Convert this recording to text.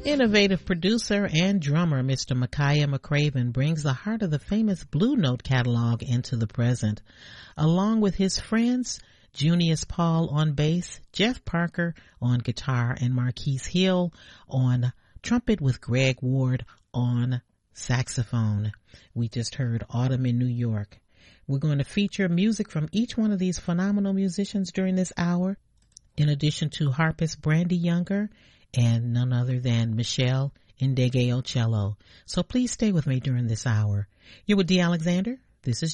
Innovative producer and drummer Mr. Micaiah McCraven brings the heart of the famous Blue Note catalog into the present. Along with his friends, Junius Paul on bass, Jeff Parker on guitar, and Marquise Hill on trumpet with Greg Ward on saxophone. We just heard Autumn in New York. We're going to feature music from each one of these phenomenal musicians during this hour, in addition to harpist Brandy Younger and none other than Michelle Ndegeocello. So please stay with me during this hour. You're with Dee Alexander. This is